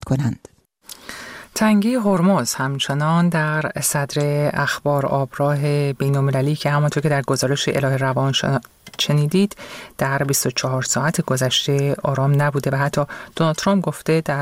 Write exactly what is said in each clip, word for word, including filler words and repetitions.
کنند. تنگه هرمز همچنان در صدر اخبار آبراه بین‌المللی که همانطور که در گزارش الهه روان شنیدید در بیست و چهار ساعت گذشته آرام نبوده و حتی دونالد ترامپ گفته در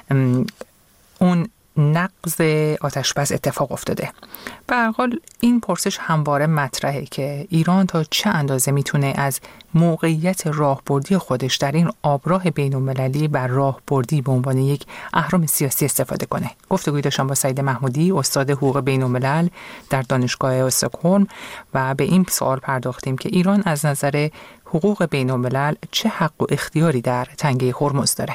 اون نقض آتشبس اتفاق افتاده. به هر حال این پرسش همواره مطرحه که ایران تا چه اندازه میتونه از موقعیت راهبردی خودش در این آبراه بین‌المللی بر راهبردی به عنوان یک اهرم سیاسی استفاده کنه. گفتگوی داشتم با سعید محمودی، استاد حقوق بین‌الملل در دانشگاه استکهلم، و به این سوال پرداختیم که ایران از نظر حقوق بین‌الملل چه حق و اختیاری در تنگه هرمز داره.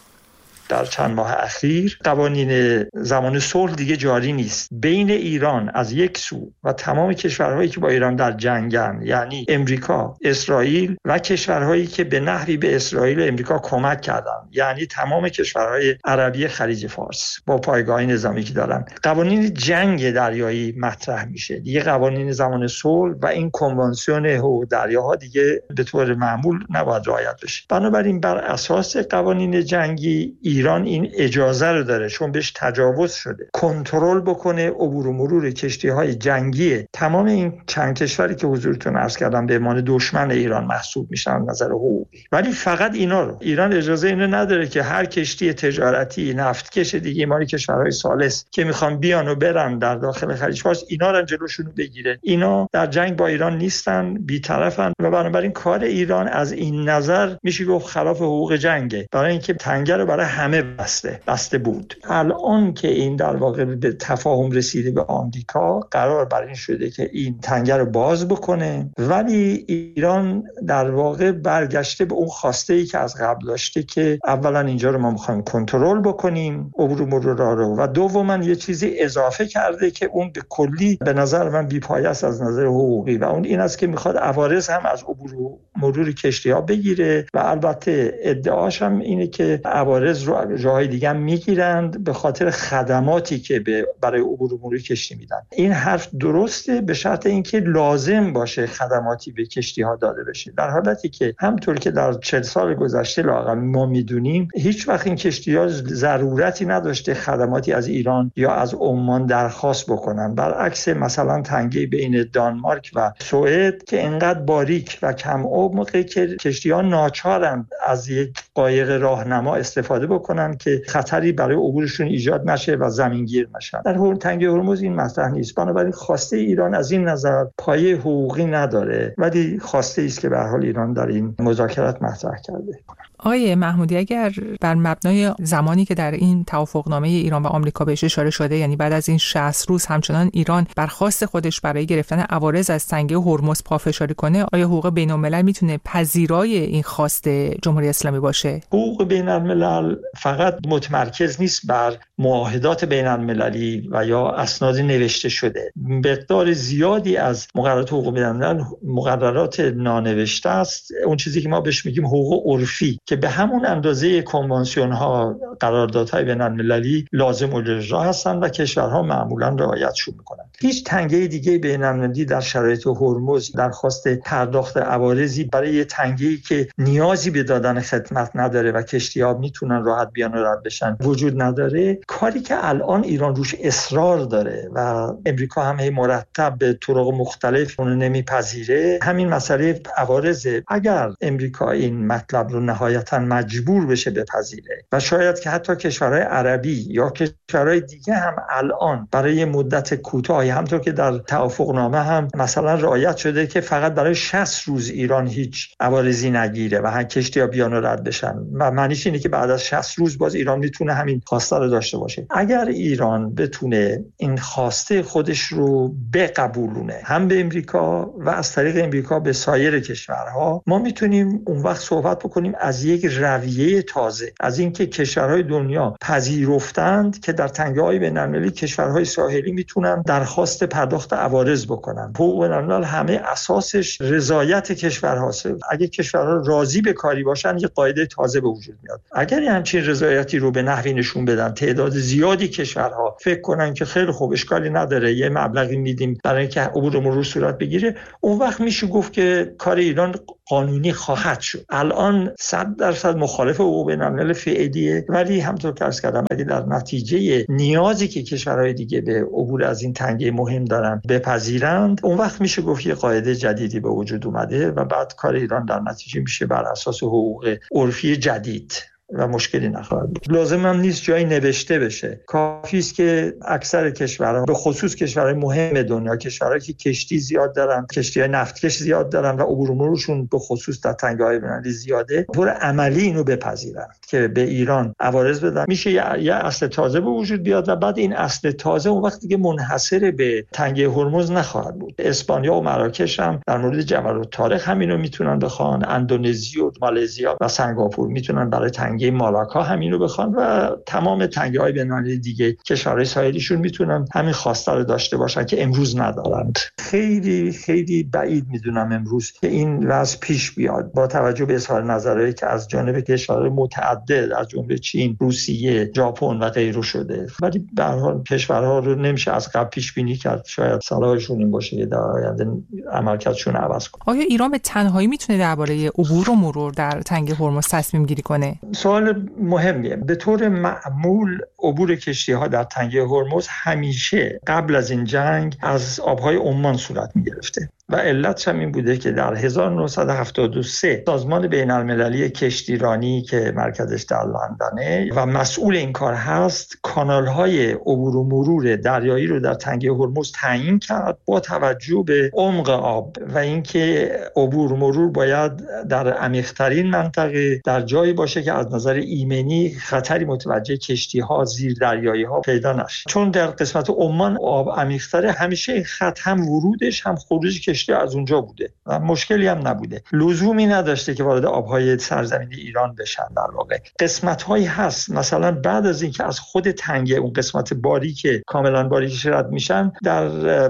در چند ماه اخیر قوانین زمان صلح دیگه جاری نیست. بین ایران از یک سو و تمام کشورهایی که با ایران در جنگن، یعنی امریکا، اسرائیل و کشورهایی که به نحوی به اسرائیل و امریکا کمک کردن، یعنی تمام کشورهای عربی خلیج فارس با پایگاه نظامی که دارن، قوانین جنگ دریایی مطرح میشه. دیگه قوانین زمان صلح و این کنوانسیون حقوق دریاها دیگه به طور معمول نباید رعایت بشه. بنابراین بر اساس قوانین جنگی ایران این اجازه رو داره، چون بهش تجاوز شده، کنترل بکنه عبور و مرور کشتی‌های جنگی تمام این چند کشوری که حضورتون عرض کردم به عنوان دشمن ایران محسوب میشن از نظر حقوقی. ولی فقط اینا رو ایران اجازه اینو نداره که هر کشتی تجارتی نفتکش دیگه مال کشورهای ثالث که میخوان بیان و برن در داخل خلیج فارس اینا رو جلوشون بگیره. اینا در جنگ با ایران نیستن، بی‌طرفن و بنابراین کار ایران از این نظر میشه گفت خلاف حقوق جنگه، برای اینکه تنگه رو برای همه بسته بسته بود. الان که این در واقع به تفاهم رسیده به آمریکا، قرار بر این شده که این تنگه رو باز بکنه، ولی ایران در واقع برگشته به اون خواسته‌ای که از قبل داشته که اولا اینجا رو ما می‌خوایم کنترل بکنیم عبور و مرور رو، و دوما یه چیزی اضافه کرده که اون به کلی به نظر من بی‌پایه است از نظر حقوقی، و اون این است که می‌خواد عوارض هم از عبور و مرور کشتی‌ها بگیره، و البته ادعاش هم اینه که عوارض رو جاهای دیگه هم میگیرند به خاطر خدماتی که برای عبور و مرور کشتی میدن. این حرف درسته به شرط اینکه لازم باشه خدماتی به کشتی ها داده بشه، در حالتی که همطور که در چهل سال گذشته لااقل ما میدونیم هیچ وقت این کشتی ها ضرورتی نداشته خدماتی از ایران یا از عمان درخواست بکنن، برعکس مثلا تنگه بین دانمارک و سوئد که انقدر باریک و کم عمقه که کشتی ها ناچارن از یک قایق راهنما استفاده بکنن که خطری برای عبورشون ایجاد نشه و زمینگیر نشن. در تنگه هرمز این مطرح نیست. بنابراین خواسته ایران از این نظر پایه حقوقی نداره، ولی خواسته است که به هر حال ایران در این مذاکرات مطرح کرده. آقای محمودی، اگر بر مبنای زمانی که در این توافقنامه ایران و آمریکا بهش اشاره شده، یعنی بعد از این شصت روز همچنان ایران بر خواست خودش برای گرفتن عوارض از تنگه هرمز پافشاری کنه، آیا حقوق بین‌الملل میتونه پذیرای این خواست جمهوری اسلامی باشه؟ حقوق بین‌الملل فقط متمرکز نیست بر معاهدات بین‌المللی و یا اسناد نوشته شده. مقدار زیادی از مقررات حقوق بین‌الملل مقررات نانوشته است، اون چیزی که ما بهش میگیم حقوق عرفی، که به همون اندازه کنوانسیون ها، قراردادهای بین‌المللی لازم الاجرا هستند و کشورها معمولا رعایتشون میکنن. هیچ تنگه دیگه بین‌المللی در شرایط هرمز درخواست پرداخت عوارضی برای یه تنگه‌ای که نیازی به دادن خدمت نداره و کشتی‌ها میتونن راحت بیان و رد بشن وجود نداره. کاری که الان ایران روش اصرار داره و امریکا هم مرتب به طرق مختلف اون نمیپذیره، همین مسئله عوارضه. اگر امریکا این مطلب رو نهایتاً مجبور بشه بپذیره و شاید که حتی کشورهای عربی یا کشورهای دیگه هم الان برای مدت کوتاهی، همونطور که در توافقنامه هم مثلا رعایت شده که فقط برای شصت روز ایران هیچ عوارضی نگیره و هر کشتی‌ها بیان و رد بشن، و معنیش اینه که بعد از شصت روز باز ایران میتونه همین خواسته رو داشته باشه. اگر ایران بتونه این خواسته خودش رو بقبولونه هم به امریکا و از طریق امریکا به سایر کشورها، ما میتونیم اون وقت صحبت بکنیم از یک رویه تازه، از اینکه کشورهای دنیا پذیرفتند که در تنگه‌های بین‌المللی کشورهای ساحلی میتونن درخواست پرداخت عوارض بکنن. حقوق بین‌الملل همه اساسش رضایت کشورهاست. اگه کشورها راضی به کاری باشن یه قاعده تازه به وجود میاد. اگر همچین رضایتی رو به نحوی نشون بدن، تعداد زیادی کشورها فکر کنن که خیلی خوب اشکالی نداره یه مبلغی میدیم برای اینکه عبور و مرور صورت بگیره، اون وقت میشه گفت که کار ایران قانونی خواهد شد. الان صد درصد مخالف حقوق بین‌الملل فعلیه، ولی همونطور که عرض کردم اگه در نتیجه نیازی که کشورهای دیگه به عبور از این تنگه مهم دارن بپذیرند، اون وقت میشه گفت یه قاعده جدیدی به وجود اومده و بعد کار ایران در نتیجه میشه بر اساس حقوق عرفی جدید و مشکلی نخواهد بود. لازم هم نیست جایی نوشته بشه، کافی است که اکثر کشورها، به خصوص کشورهای مهم دنیا، کشورهایی که کشتی زیاد دارن، کشتی‌های نفتکش زیاد دارن و عبور و مرورشون به خصوص در تنگه‌های بین‌المللی زیاده، طور عملی اینو بپذیرن که به ایران عوارض بدن. میشه یه, یه اصل تازه به وجود بیاد و بعد این اصل تازه اون وقت دیگه منحصر به تنگه هرمز نخواهد بود. اسپانیا و مراکش هم در مورد جبل الطارق همینو میتونن بخوان، اندونزی و مالزی و سنگاپور میتونن برای تنگه مالاکا همینو بخوان و تمام تنگه‌های بین‌المللی دیگه کشورهای ساحلیشون میتونن همین خواسته رو داشته باشن که امروز ندارند. خیلی خیلی بعید میدونم امروز که این وضع پیش بیاد با توجه به اظهار نظرهایی که از جانب کشورهای متعدد از جمله چین، روسیه، ژاپن و غیره شده. ولی به هر حال کشورها رو نمیشه از قبل پیش بینی کرد. شاید صلاحشون این باشه که در آینده عملکردشون عوض کنه. آیا ایران به تنهایی میتونه درباره عبور و مرور در تنگه هرمز تصمیم گیری کنه؟ سوال مهمیه. به طور معمول عبور کشتی‌ها در تنگه هرمز همیشه قبل از این جنگ از آبهای عمان صورت می‌گرفته و علتش هم این بوده که در هزار و نهصد و هفتاد و سه سازمان بین‌المللی کشتیرانی که مرکزش در لندنه و مسئول این کار هست، کانال‌های عبور و مرور دریایی رو در تنگه هرمز تعیین کرد با توجه به عمق آب و اینکه عبور و مرور باید در عمیق‌ترین منطقه در جایی باشه که از نظر ایمنی خطری متوجه کشتی‌ها زیر دریایی‌ها پیدا نشه. چون در قسمت عمان آب عمیق‌تره، همیشه خط هم ورودش هم خروجش کشتی از اونجا بوده و مشکلی هم نبوده. لزومی نداشته که وارد آبهای سرزمین ایران بشن. در واقع قسمت‌هایی هست مثلا بعد از اینکه از خود تنگه اون قسمت باریک کاملا باریکش رد میشن، در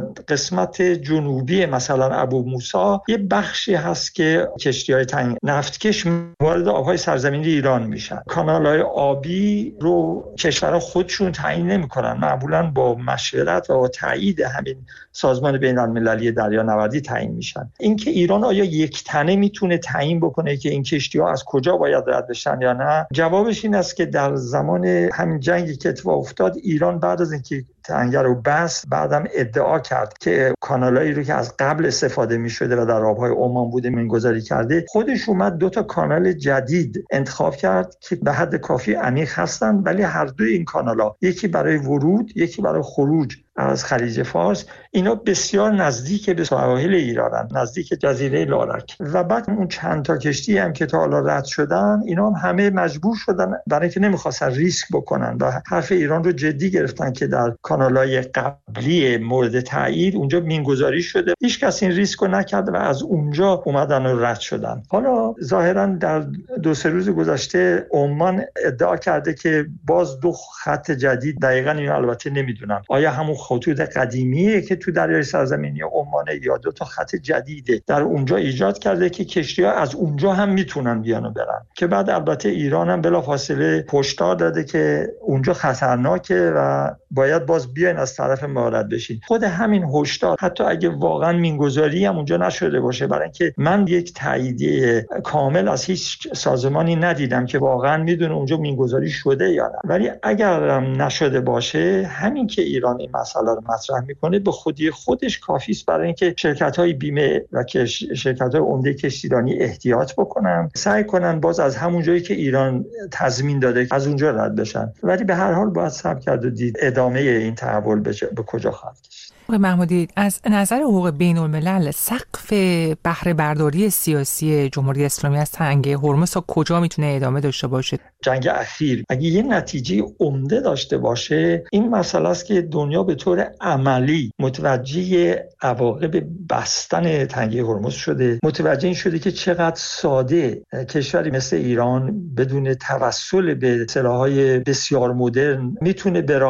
قسمت جنوبی مثلا ابو موسی یه بخشی هست که کشتی‌های تنگ نفتکش وارد آبهای سرزمین ایران میشن. کانال‌های آبی رو کشورها خودشون تعیین نمی‌کنن، معمولاً با مشورت و تایید همین سازمان بین‌المللی دریانوردی تعیین میشن. اینکه ایران آیا یک تنه میتونه تعیین بکنه که این کشتی‌ها از کجا باید رد بشن یا نه؟ جوابش این است که در زمان همین جنگی که اتفاق افتاد، ایران بعد از اینکه تنگه رو بست، بعدم ادعا کرد که کانالایی رو که از قبل استفاده می‌شده و در آب‌های عمان بوده مینگذاری کرده، خودش اومد دو تا کانال جدید انتخاب کرد که به حد کافی عمیق هستن، ولی هر دو این کانال‌ها، یکی برای ورود یکی برای خروج از خلیج فارس، اینا بسیار نزدیک به سواحل ایرانن، نزدیک جزیره لارک. و بعد اون چند تا کشتی هم که تا حالا رد شدن، اینا هم همه مجبور شدن برای اینکه نمیخواستن ریسک بکنن و حرف ایران رو جدی گرفتن که در کانال‌های قبلی مورد تایید اونجا مینگذاری شده، هیچ کس این ریسک رو نکرد و از اونجا اومدن و رد شدن. حالا ظاهرا در دو سه روز گذشته عمان ادعا کرده که باز دو خط جدید، دقیقاً اینو البته نمیدونم آیا همون خطوط قدیمیه که تو دریای سرزمینی عمانه یا دو تا خط جدیده در اونجا ایجاد کرده که کشتی‌ها از اونجا هم میتونن بیان و برن، که بعد البته ایران هم بلافاصله هشدار داده که اونجا خطرناکه و باید باز بیاین از طرف ما رد بشین. خود همین هشدار حتی اگه واقعا مینگذاری هم اونجا نشده باشه، برای اینکه من یک تاییدیه کامل از هیچ سازمانی ندیدم که واقعا میدونه اونجا مینگذاری شده یا نه، ولی اگر نشده باشه، همین که ایران این مسئله رو مطرح میکنه به خودی خودش کافی است برای اینکه شرکت‌های بیمه و شرکت‌های عمده کشتیرانی احتیاط بکنن، سعی کنن باز از همون جایی که ایران تضمین داده از اونجا رد بشن. ولی به هر حال باید صبر کرد و دید ادامه این تحول به کجا خواهد کشید. محمودی، از نظر حقوق بین‌الملل سقف بهره برداری سیاسی جمهوری اسلامی از تنگه هرمز تا کجا میتونه ادامه داشته باشه؟ جنگ اخیر اگه یه نتیجه عمده داشته باشه، این مسئله است که دنیا به طور عملی متوجه عواقب بستن تنگه هرمز شده، متوجه این شده که چقدر ساده کشوری مثل ایران بدون توسل به سلاح‌های بسیار مدرن میتونه به راحت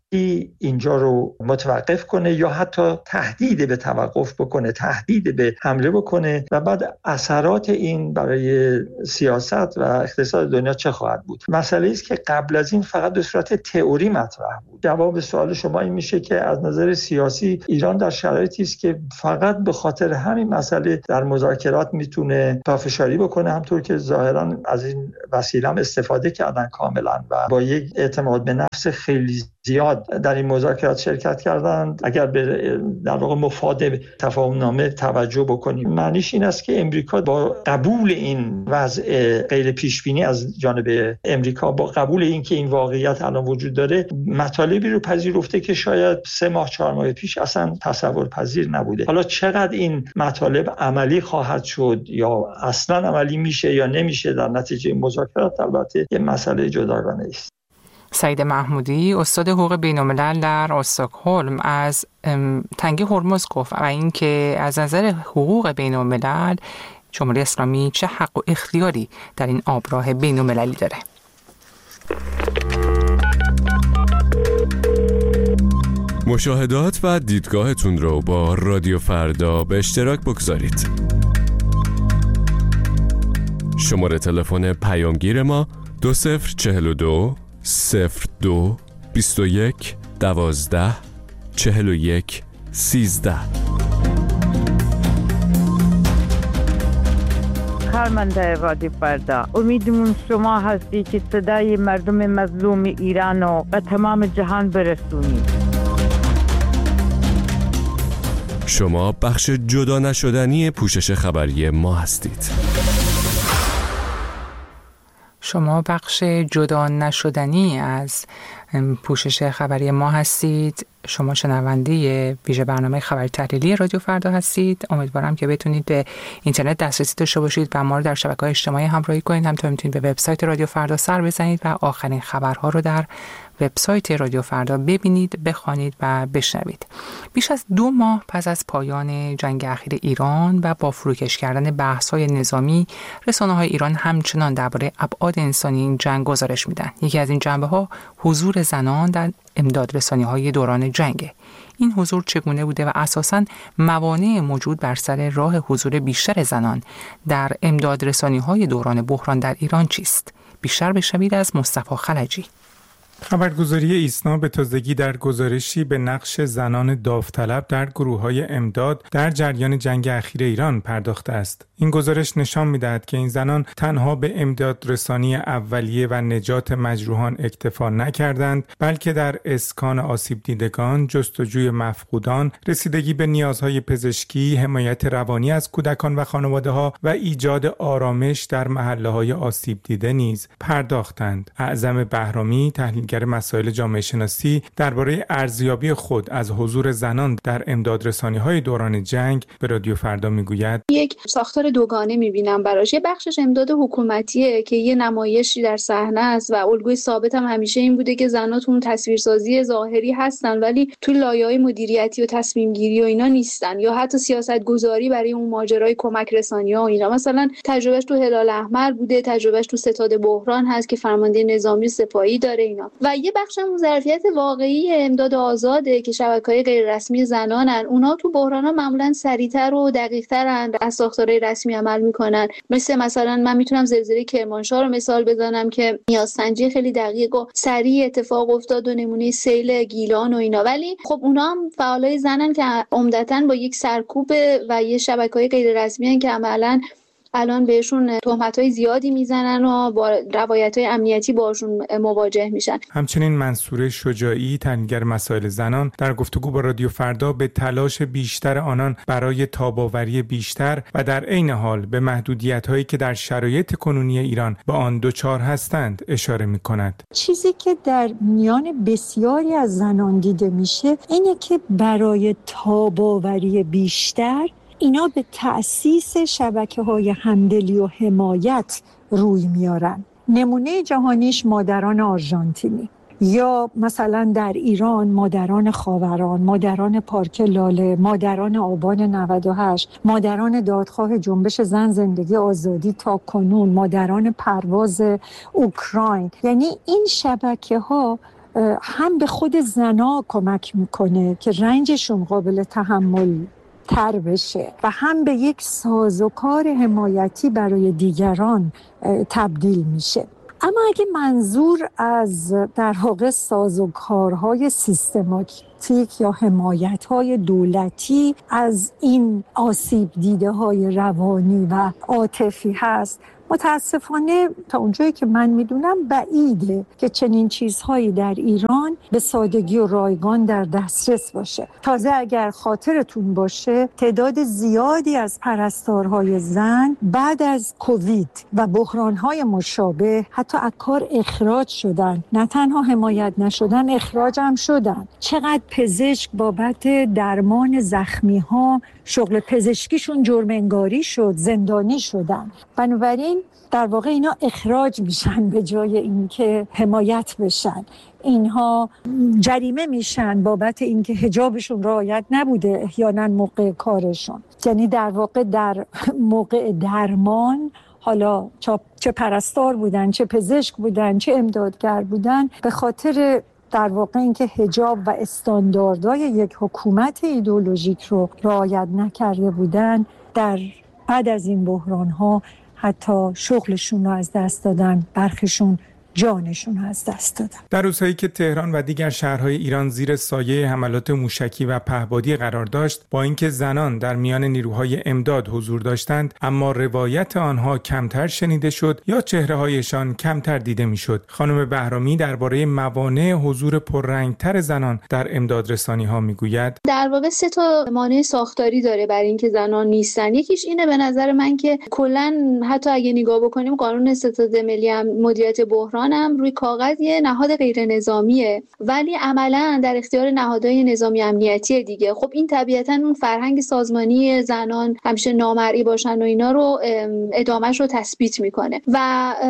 اینجا رو متوقف کنه یا حتی تهدید به توقف بکنه، تهدید به حمله بکنه و بعد اثرات این برای سیاست و اقتصاد دنیا چه خواهد بود. مسئله است که قبل از این فقط به صورت تئوری مطرح بود. جواب سوال شما این میشه که از نظر سیاسی ایران در شرایطی است که فقط به خاطر همین مسئله در مذاکرات میتونه پافشاری بکنه، همطور که ظاهرا از این وسیله هم استفاده کردن کاملا و با یک اعتماد به نفس خیلی زیاد در این مذاکرات شرکت کردند. اگر به در واقع مفاد تفاهم نامه توجه بکنیم، معنیش این است که امریکا با قبول این وضع غیر پیش بینی از جانب امریکا، با قبول این که این واقعیت الان وجود داره، مطالبی رو پذیرفته که شاید سه ماه چهار ماه پیش اصلا تصور پذیر نبوده. حالا چقدر این مطالب عملی خواهد شد یا اصلا عملی میشه یا نمیشه در نتیجه مذاکرات، البته یه مسئله جداگانه است. سعید محمودی، استاد حقوق بین‌الملل در استکهلم، از تنگی هرمز گفت و اینکه از نظر حقوق بین‌الملل جمهوری اسلامی چه حق و اختیاری در این آبراه بین‌المللی داره. مشاهدات و دیدگاهتون رو با رادیو فردا به اشتراک بگذارید. شماره تلفن پیامگیر ما دو صفر چهل و دو صفر دو بیست و یک دوازده چهل و یک سیزده. کارمنده رادیو فردا، امیدمون شما هستی که صدای مردم مظلوم ایران رو به تمام جهان برسونید. شما بخش جدا نشدنی پوشش خبری ما هستید. شما بخش جدا نشدنی از پوشش خبری ما هستید. شما شنونده ویژه برنامه خبری تحلیلی رادیو فردا هستید. امیدوارم که بتونید به اینترنت دسترسی داشته باشید و ما رو در شبکه‌های اجتماعی همراهی کنید. همینطور میتونید به وبسایت رادیو فردا سر بزنید و آخرین خبرها رو در وبسایت رادیو فردا ببینید، بخوانید و بشنوید. بیش از دو ماه پس از پایان جنگ اخیر ایران و با فروکش کردن بحث‌های نظامی، رسانه‌های ایران همچنان درباره ابعاد انسانی این جنگ گزارش میدن. یکی از این جنبه‌ها حضور زنان در امدادرسانی‌های دوران جنگ. این حضور چگونه بوده و اساساً موانع موجود بر سر راه حضور بیشتر زنان در امدادرسانی‌های دوران بحران در ایران چیست؟ بیشتر بشنوید از مصطفی خلجی. خبرگزاری ایسنا به تازگی در گزارشی به نقش زنان داوطلب در گروه‌های امداد در جریان جنگ اخیر ایران پرداخته است. این گزارش نشان می‌دهد که این زنان تنها به امدادرسانی اولیه و نجات مجروحان اکتفا نکردند، بلکه در اسکان آسیب دیدگان، جستجوی مفقودان، رسیدگی به نیازهای پزشکی، حمایت روانی از کودکان و خانواده‌ها و ایجاد آرامش در محله‌های آسیب دیده نیز پرداختند. اعظم بهرامی، تحلیلگر مسائل جامعه شناسی، درباره ارزیابی خود از حضور زنان در امدادرسانی‌های دوران جنگ به رادیو فردا میگوید: یک ساختار دوگانه می‌بینم براش. یه بخشش امداد حکومتیه که یه نمایشی در صحنه است و الگوی ثابت هم همیشه این بوده که زن‌ها تو تصویرسازی ظاهری هستن ولی تو لایه‌های مدیریتی و تصمیم گیری و اینا نیستن، یا حتی سیاست گذاری برای اون ماجرای کمک رسانی‌ها و اینا. مثلا تجربهش تو هلال احمر بوده، تجربهش تو ستاد بحران هست که فرمانده نظامی سپاهی داره اینا. و یه بخش هم ظرفیت واقعی امداد آزاده که شبکه‌های غیر رسمی زنانن. اونا تو بحران‌ها معمولاً سریع‌تر و دقیق‌ترن، از ساختارهای رسمی عمل میکنن. مثل مثلا من میتونم زلزله کرمانشاه رو مثال بزنم که نیازسنجی خیلی دقیق و سریع اتفاق افتاد و نمونه سیل گیلان و اینا. ولی خب اونا هم فعالای زنن که عمدتاً با یک سرکوب و یه شبکه‌های غیر رسمی ان که عملاً الان بهشون تهمت‌های زیادی میزنن و با روایت‌های امنیتی باشون مواجه میشن. همچنین منصوره شجاعی، تحلیلگر مسائل زنان، در گفتگو با رادیو فردا به تلاش بیشتر آنان برای تاب‌آوری بیشتر و در عین حال به محدودیت‌هایی که در شرایط کنونی ایران با آن دچار هستند اشاره می‌کند. چیزی که در میان بسیاری از زنان دیده میشه اینه که برای تاب‌آوری بیشتر اینا به تأسیس شبکه‌های همدلی و حمایت روی میارن. نمونه جهانیش مادران آرژانتینی، یا مثلا در ایران مادران خاوران، مادران پارک لاله، مادران آبان نود و هشت، مادران دادخواه جنبش زن زندگی آزادی تا کنون، مادران پرواز اوکراین. یعنی این شبکه‌ها هم به خود زنا کمک میکنه که رنجشون قابل تحمل تر بشه و هم به یک سازوکار حمایتی برای دیگران تبدیل میشه. اما اگه منظور از در واقع سازوکارهای سیستماتیک یا حمایت‌های دولتی از این آسیب دیده‌های روانی و عاطفی هست، متاسفانه تا اونجایی که من میدونم بعیده که چنین چیزهایی در ایران به سادگی و رایگان در دسترس باشه. تازه اگر خاطرتون باشه تعداد زیادی از پرستارهای زن بعد از کووید و بحرانهای مشابه حتی از کار اخراج شدن، نه تنها حمایت نشدن، اخراج هم شدن. چقدر پزشک بابت درمان زخمی ها شغل پزشکیشون جرم انگاری شد، زندانی شدن. بنابراین در واقع اینا اخراج میشن به جای اینکه حمایت بشن. اینها جریمه میشن بابت اینکه حجابشون رعایت نبوده احیانا موقع کارشون. یعنی در واقع در موقع درمان، حالا چه پرستار بودن، چه پزشک بودن، چه امدادگر بودن، به خاطر در واقع اینکه حجاب و استانداردهای یک حکومت ایدئولوژیک رو رعایت نکرده بودن، در بعد از این بحران‌ها حتی شغلشون رو از دست دادن، برخیشون جانشون از دست دادن. در روزهایی که تهران و دیگر شهرهای ایران زیر سایه حملات موشکی و پهپادی قرار داشت، با اینکه زنان در میان نیروهای امداد حضور داشتند، اما روایت آنها کمتر شنیده شد یا چهره‌هایشان کمتر دیده میشد. خانم بهرامی درباره موانع حضور پررنگتر زنان در امدادرسانی‌ها میگوید: در واقع سه تا مانع ساختاری داره برای اینکه زنان نیستن. یکیش اینه به نظر من که کلاً حتی اگه نگاه بکنیم قانون ستاد ملی مدیریت بحران هم روی کاغذ یه نهاد غیر نظامیه، ولی عملاً در اختیار نهادهای نظامی امنیتی دیگه. خب این طبیعتاً اون فرهنگ سازمانی زنان همیشه نامرئی باشن و اینا رو ادامهش رو تثبیت میکنه و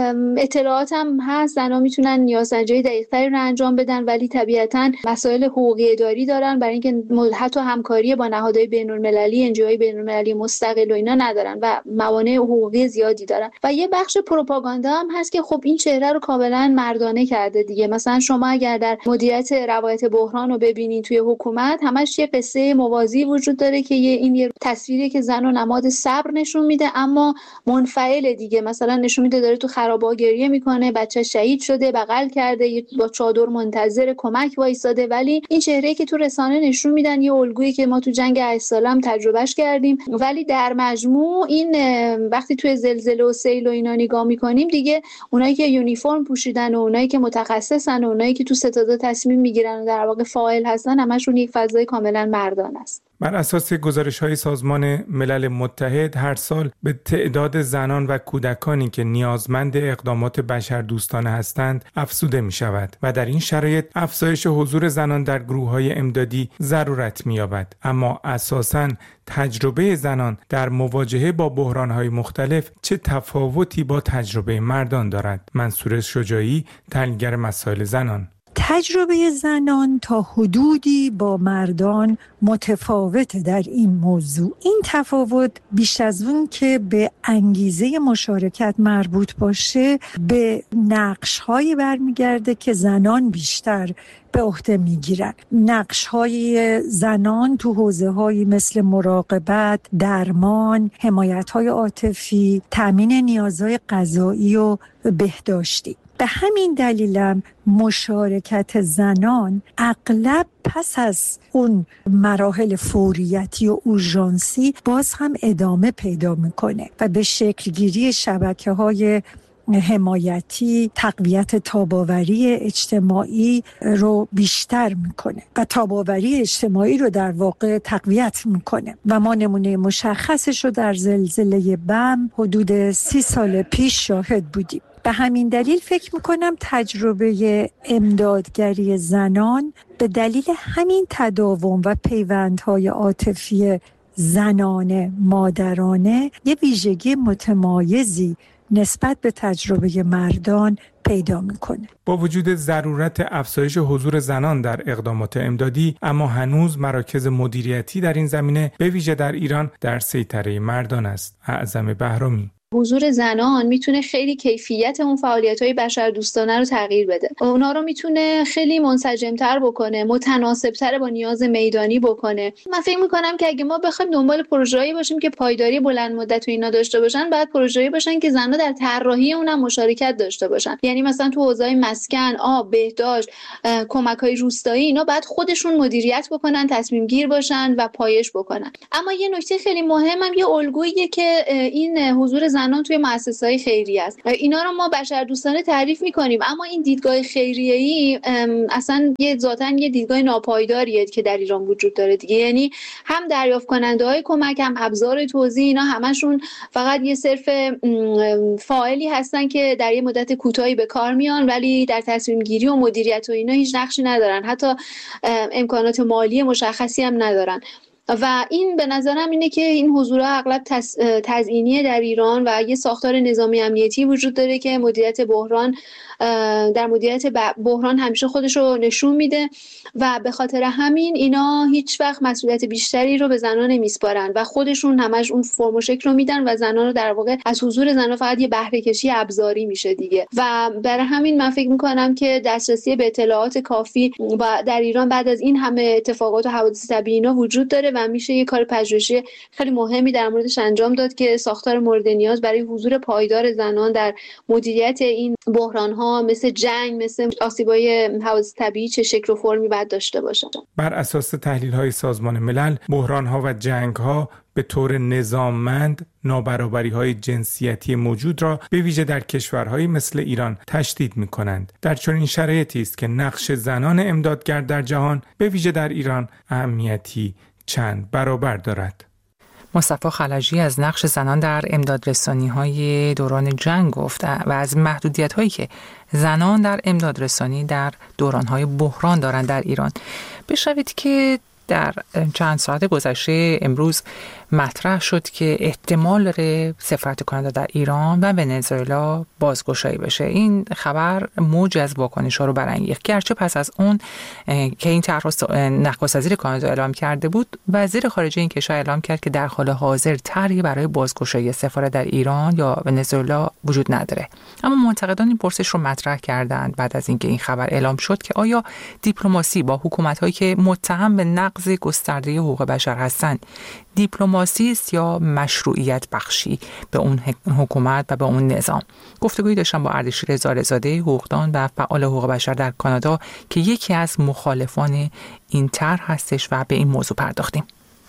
اطلاعات هم هست. زنان میتونن نیازسنجی دقیق‌تری رو انجام بدن، ولی طبیعتاً مسائل حقوقی اداری دارن برای اینکه حتی همکاری با نهادهای بین‌المللی، انجیوهای بین‌المللی مستقل و اینا ندارن و موانع حقوقی زیادی دارن. و یه بخش پروپاگاندا هم هست که خب این چهره رو کاملا مردانه کرده دیگه. مثلا شما اگر در مدیریت روایت بحران رو ببینید توی حکومت، همش یه قصه موازی وجود داره که یه این یه تصویری که زن و نماد صبر نشون میده اما منفعل دیگه. مثلا نشون میده داره تو خرابه‌ها گریه میکنه، بچه شهید شده، بغل کرده، با چادر منتظر کمک وایساده، ولی این چهره‌ای که تو رسانه نشون میدن یه الگویی که ما تو جنگ هشت ساله هم تجربهش کردیم. ولی در مجموع این وقتی توی زلزله و سیل و اینا نگاه میکنیم دیگه، اونایی که یونیفرم پوشیدن و اونایی که متخصصن و اونایی که تو ستاد تصمیم میگیرن و در واقع فاعل هستن، همشون یک فضای کاملا مردانه است. بر اساس گزارش‌های سازمان ملل متحد، هر سال به تعداد زنان و کودکانی که نیازمند اقدامات بشردوستانه هستند افزوده می‌شود و در این شرایط افزایش حضور زنان در گروه‌های امدادی ضرورت می‌یابد. اما اساساً تجربه زنان در مواجهه با بحران‌های مختلف چه تفاوتی با تجربه مردان دارد؟ منصور شجاعی، تحلیلگر مسائل زنان: تجربه زنان تا حدودی با مردان متفاوته در این موضوع. این تفاوت بیش از اون که به انگیزه مشارکت مربوط باشه، به نقش‌هایی برمیگرده که زنان بیشتر به عهده میگیرن. نقش‌های زنان تو حوزه‌هایی مثل مراقبت، درمان، حمایت‌های عاطفی، تامین نیازهای غذایی و بهداشتی. به همین دلیلم مشارکت زنان اغلب پس از اون مراحل فوریتی و اورژانسی باز هم ادامه پیدا میکنه و به شکلگیری شبکه‌های حمایتی، تقویت تاباوری اجتماعی رو بیشتر میکنه و تاباوری اجتماعی رو در واقع تقویت میکنه و ما نمونه مشخصش رو در زلزله بم حدود سی سال پیش شاهد بودیم. به همین دلیل فکر میکنم تجربه امدادگری زنان به دلیل همین تداوم و پیوندهای عاطفی زنانه مادرانه یه ویژگی متمایزی نسبت به تجربه مردان پیدا میکنه. با وجود ضرورت افزایش حضور زنان در اقدامات امدادی، اما هنوز مراکز مدیریتی در این زمینه به ویژه در ایران در سیطره مردان است. اعظم بهرامی: حضور زنان میتونه خیلی کیفیت اون فعالیت‌های بشردوستانه رو تغییر بده. اونا رو میتونه خیلی منسجم‌تر بکنه، متناسب‌تر با نیاز میدانی بکنه. من فکر می‌کنم که اگه ما بخوایم دنبال پروژه‌ای باشیم که پایداری بلند مدت و اینا داشته باشن، باید پروژه‌ای باشن که زن‌ها در طراحی اونم مشارکت داشته باشن. یعنی مثلا تو حوزه‌های مسکن، آب، بهداشت، کمک‌های روستایی، اینا باید خودشون مدیریت بکنن، تصمیم گیر باشن و پایش بکنن. اما یه نکته خیلی مهمم یه الگوییه که این حضور زنان توی مؤسسه‌های خیریه است. اینا رو ما بشردوستانه تعریف می‌کنیم، اما این دیدگاه خیریه‌ای اصلا یه ذاتاً یه دیدگاه ناپایداریه که در ایران وجود داره دیگه. یعنی هم دریافت کننده‌های کمک، هم ابزار توزیع، اینا همشون فقط یه صرف فاعلی هستن که در یه مدت کوتاهی به کار میان، ولی در تصمیم گیری و مدیریت و اینا هیچ نقشی ندارن، حتی امکانات مالی مشخصی هم ندارن. و این به نظرم اینه که این حضورها اغلب تزیینیه در ایران و یه ساختار نظامی امنیتی وجود داره که مدیریت بحران در مدیریت بحران همیشه خودش رو نشون میده و به خاطر همین اینا هیچ وقت مسئولیت بیشتری رو به زنان نمیسپارن و خودشون همش اون فرم و شکل رو میدن و زنان رو در واقع از حضور زنان فقط یه بهره کشی ابزاری میشه دیگه. و برای همین من فکر میکنم که دسترسی به اطلاعات کافی و در ایران بعد از این همه اتفاقات و حوادث طبیعی اینا وجود داره و میشه یه کار پژوهشی خیلی مهمی در موردش انجام داد که ساختار مورد نیاز برای حضور پایدار زنان در مدیریت این بحران‌ها مثل جنگ، مثل آسیب‌های حوادث طبیعی چه شکل و فرمی باید داشته باشه. بر اساس تحلیل‌های سازمان ملل، بحران‌ها و جنگ‌ها به طور نظاممند نابرابری‌های جنسیتی موجود را به ویژه در کشورهایی مثل ایران تشدید می‌کنند. در چنین شرایطی است که نقش زنان امدادگر در جهان به ویژه در ایران اهمیتی چند برابر دارد. مصطفی خلجی از نقش زنان در امدادرسانی‌های دوران جنگ گفت و از محدودیت‌هایی که زنان در امدادرسانی در دوران‌های بحران دارند در ایران. بشنوید که در چند ساعت گذشته امروز مطرح شد که احتمال داره سفارت کانادا در ایران و ونزوئلا بازگشایی بشه. این خبر موج از واکنش‌ها رو برانگیخت، گرچه پس از اون که این طرح نخست وزیر کانادا اعلام کرده بود، وزیر خارجه این کشور اعلام کرد که در حال حاضر طرحی برای بازگشایی سفارت در ایران یا ونزوئلا وجود نداره. اما منتقدان این پرسش رو مطرح کردند بعد از اینکه این خبر اعلام شد که آیا دیپلماسی با حکومت‌هایی که متهم به نقض گسترده حقوق بشر هستند دیپلماسی است یا مشروعیت بخشی به اون حکومت و به اون نظام؟ گفتگویی داشتم با اردشیر زارع‌زاده، حقوقدان و فعال حقوق بشر در کانادا که یکی از مخالفان این طرح هستش و به این موضوع پرداختیم.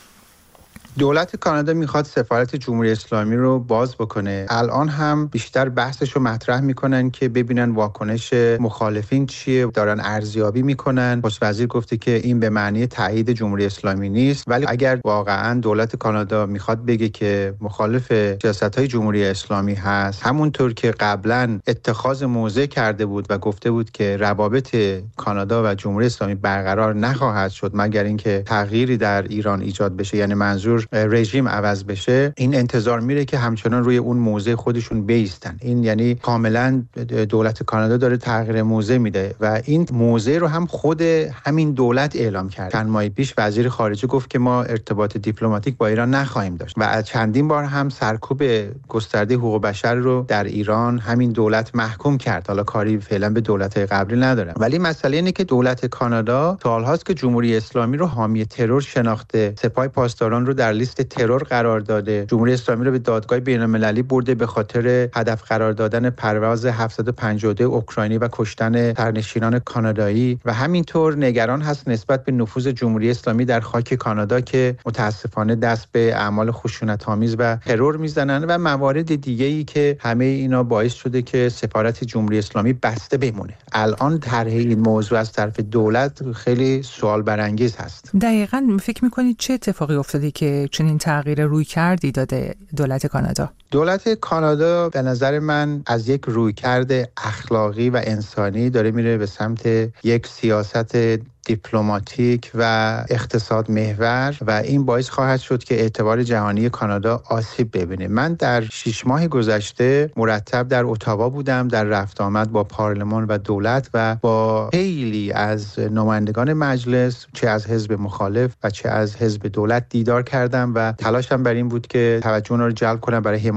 دولت کانادا میخواد سفارت جمهوری اسلامی رو باز بکنه. الان هم بیشتر بحثش رو مطرح میکنن که ببینن واکنش مخالفین چیه، دارن ارزیابی میکنن. نخست وزیر گفته که این به معنی تایید جمهوری اسلامی نیست، ولی اگر واقعا دولت کانادا میخواد بگه که مخالف سیاست‌های جمهوری اسلامی هست، همونطور که قبلا اتخاذ موضع کرده بود و گفته بود که روابط کانادا و جمهوری اسلامی برقرار نخواهد شد مگر اینکه تغییری در ایران ایجاد بشه، یعنی منظور رژیم عوض بشه، این انتظار میره که همچنان روی اون موضع خودشون بیستن. این یعنی کاملا دولت کانادا داره تغییر موضع میده و این موضع رو هم خود همین دولت اعلام کرد. چند ماه پیش وزیر خارجه گفت که ما ارتباط دیپلماتیک با ایران نخواهیم داشت و از چندین بار هم سرکوب گسترده حقوق بشر رو در ایران همین دولت محکوم کرد. حالا کاری فعلا به دولت‌های قبلی ندارم، ولی مسئله اینه که دولت کانادا سال‌هاست که جمهوری اسلامی رو حامی ترور شناخته، سپاه پاسداران رو در لیست ترور قرار داده، جمهوری اسلامی رو به دادگاه بین‌المللی برده به خاطر هدف قرار دادن پرواز هفتصد و پنجاه و دو اوکراینی و کشتن سرنشینان کانادایی و همینطور نگران هست نسبت به نفوذ جمهوری اسلامی در خاک کانادا که متاسفانه دست به اعمال خشونت‌آمیز و ترور میزنن و موارد دیگه‌ای که همه اینا باعث شده که سفارت جمهوری اسلامی بسته بمونه. الان طرح این موضوع از طرف دولت خیلی سوال برانگیز هست. دقیقاً فکر می‌کنید چه اتفاقی افتاده که چنین تغییر روی کردی داده دولت کانادا؟ دولت کانادا به نظر من از یک رویکرد اخلاقی و انسانی داره میره به سمت یک سیاست دیپلماتیک و اقتصاد محور و این باعث خواهد شد که اعتبار جهانی کانادا آسیب ببینه. من در شش ماه گذشته مرتب در اتاوا بودم، در رفت آمد با پارلمان و دولت و با خیلی از نمایندگان مجلس، چه از حزب مخالف و چه از حزب دولت دیدار کردم و تلاشم بر این بود که توجه اونها رو جلب کنم برای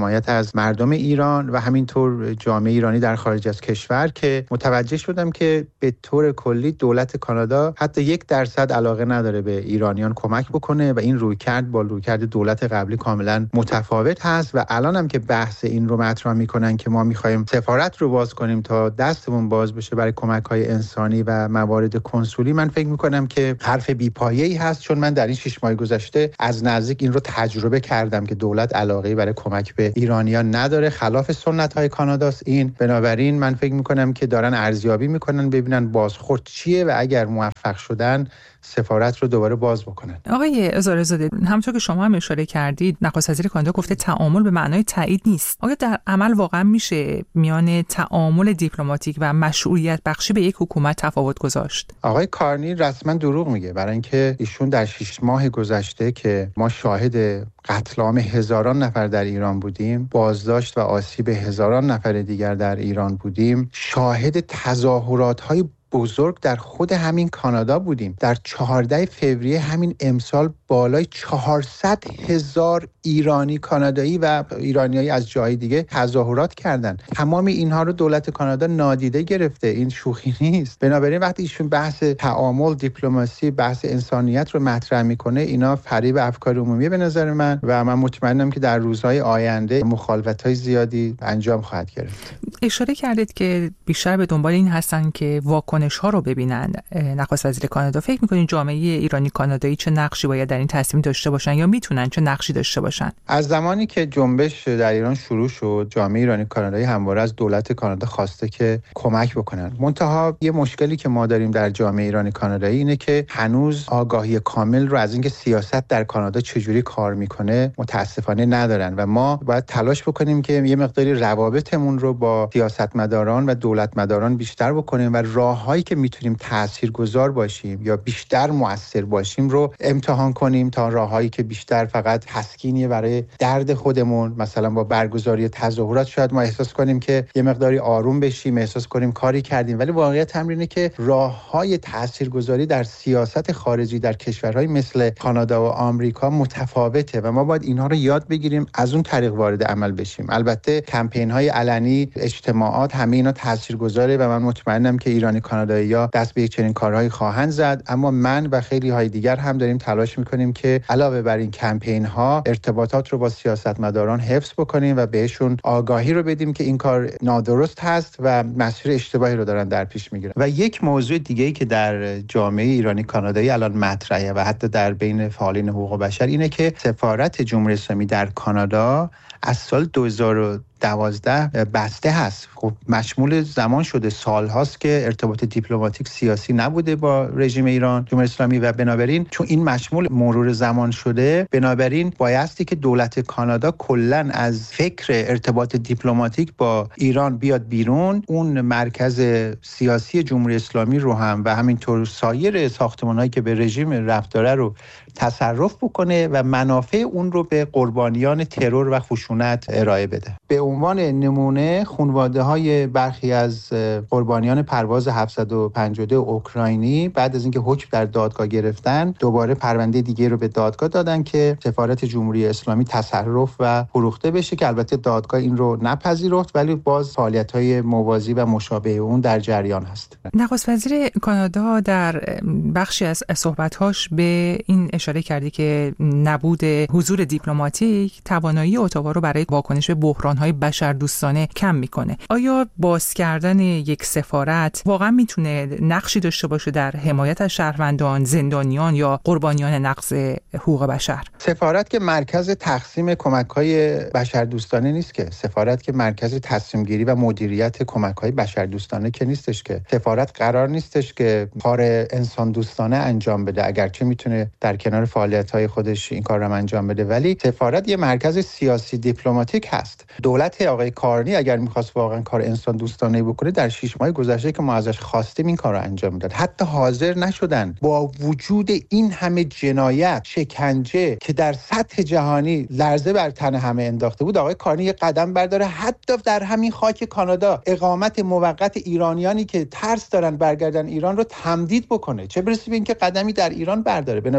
حمایت از مردم ایران و همینطور جامعه ایرانی در خارج از کشور که متوجه شدم که به طور کلی دولت کانادا حتی یک درصد علاقه نداره به ایرانیان کمک بکنه و این رویکرد با رویکرد دولت قبلی کاملا متفاوت هست و الان هم که بحث این رو مطرح میکنن که ما میخوایم سفارت رو باز کنیم تا دستمون باز بشه برای کمک‌های انسانی و موارد کنسولی، من فکر میکنم که حرف بی‌پایه‌ای هست، چون من در این شش ماه گذشته از نزدیک این رو تجربه کردم که دولت علاقه‌ای برای کمک به ایرانیان نداره، خلاف سنت‌های کاناداست این. بنابراین من فکر میکنم که دارن ارزیابی میکنن ببینن بازخورد چیه و اگر موفق شدن سفارت رو دوباره باز بکنن. آقای عزارزاده، همونطور که شما هم اشاره کردید نخست وزیر کانادا گفته تعامل به معنای تایید نیست. آیا در عمل واقعا میشه میان تعامل دیپلماتیک و مشروعیت بخشی به یک حکومت تفاوت گذاشت؟ آقای کارنی رسما دروغ میگه، برای اینکه ایشون در شش ماه گذشته که ما شاهد قتل عام هزاران نفر در ایران بودیم، بازداشت و آسیب هزاران نفر دیگر در ایران بودیم، شاهد تظاهرات‌های بزرگ در خود همین کانادا بودیم. در چهاردهم فوریه همین امسال بالای چهارصد هزار ایرانی کانادایی و ایرانیایی از جای دیگه تظاهرات کردن. تمام اینها رو دولت کانادا نادیده گرفته. این شوخی نیست. بنابراین وقتی ایشون بحث تعامل، دیپلماسی، بحث انسانیت رو مطرح میکنه، اینا فریب افکار عمومی به نظر من و من مطمئنم که در روزهای آینده مخالفت‌های زیادی انجام خواهد گرفت. اشاره کردید که بیشتر به دنبال این هستن که واکنش ها رو ببینن. نخست وزیر کانادا، فکر می‌کنید جامعه ایرانی کانادایی چه نقشی باید در این تصمیم داشته باشن یا میتونن چه نقشی داشته باشن؟ از زمانی که جنبش در ایران شروع شد، جامعه ایرانی کانادایی همواره از دولت کانادا خواسته که کمک بکنن. منتها یه مشکلی که ما داریم در جامعه ایرانی کانادایی اینه که هنوز آگاهی کامل رو از اینکه سیاست در کانادا چجوری کار میکنه متاسفانه ندارن و ما باید تلاش بکنیم که یه مقداری روابطمون رو با سیاستمداران و دولتمداران بیشتر بکنیم و راههایی که میتونیم تاثیرگذار باشیم یا بیشتر مؤثر باشیم رو امتحان کنیم تا راههایی که بیشتر فقط تسکینی برای درد خودمون، مثلا با برگزاری تظاهرات شاید ما احساس کنیم که یه مقداری آروم بشیم، احساس کنیم کاری کردیم، ولی واقعیت اینه که راههای تاثیرگذاری در سیاست خارجی در کشورهای مثل کانادا و آمریکا متفاوته و ما باید اینها رو یاد بگیریم، از اون طریق وارد عمل بشیم. البته کمپین‌های علنی، اجتماعات، همه اینا تاثیرگذاره و من مطمئنم که ایرانی کانادایی‌ها دست به چنین کارهایی خواهند زد، اما من و خیلی های دیگر هم داریم تلاش می‌کنیم که علاوه بر این کمپین‌ها ارتباطات رو با سیاستمداران حفظ بکنیم و بهشون آگاهی رو بدیم که این کار نادرست هست و مسیر اشتباهی رو دارن در پیش میگیرن. و یک موضوع دیگه‌ای که در جامعه ایرانی کانادایی الان مطرحه و حتی در بین فعالین حقوق بشر اینه که سفارت جمهوری اسلامی در کانادا از سال دو هزار و دوازده بسته هست. خب مشمول زمان شده، سال هاست که ارتباط دیپلماتیک سیاسی نبوده با رژیم ایران جمهوری اسلامی و بنابراین چون این مشمول مرور زمان شده، بنابراین بایستی که دولت کانادا کلاً از فکر ارتباط دیپلماتیک با ایران بیاد بیرون، اون مرکز سیاسی جمهوری اسلامی رو هم و همینطور سایر ساختمان‌هایی که به رژیم ربط داره رو تصرف بکنه و منافع اون رو به قربانیان ترور و خشونت ارائه بده. به عنوان نمونه خانواده‌های برخی از قربانیان پرواز هفتصد و پنجاه و دو اوکراینی بعد از اینکه حکم در دادگاه گرفتن دوباره پرونده دیگه رو به دادگاه دادن که سفارت جمهوری اسلامی تصرف و فروخته بشه که البته دادگاه این رو نپذیرفت ولی باز فعالیت‌های موازی و مشابه اون در جریان هست. نخست وزیر کانادا در بخشی از صحبت‌هاش به این اشاره کردی که نبود حضور دیپلماتیک توانایی اتاوا رو برای واکنش به بحران‌های بشردوستانه کم میکنه. آیا باز کردن یک سفارت واقعا میتونه نقشی داشته باشه در حمایت از شهروندان، زندانیان یا قربانیان نقض حقوق بشر؟ سفارت که مرکز تقسیم کمک‌های بشردوستانه نیست که، سفارت که مرکز تصمیم گیری و مدیریت کمک‌های بشردوستانه که نیستش که. سفارت قرار نیستش که کار انسان دوستانه انجام بده، اگرچه میتونه در کنار فعالیت‌های خودش این کار رو انجام بده، ولی سفارت یه مرکز سیاسی دیپلماتیک هست. دولت آقای کارنی اگر می‌خواست واقعا کار انسان دوستانه بکنه در شش ماه گذشته که ما ازش خواستیم این کار رو انجام میداد، حتی حاضر نشدن. با وجود این همه جنایت، شکنجه که در سطح جهانی لرزه بر تن همه انداخته بود، آقای کارنی یک قدم برداره حتی در همین خاک کانادا اقامت موقت ایرانیانی که ترس دارن برگردن ایران رو تمدید بکنه، چه برسه به اینکه قدمی در ایران برداره. بنابراین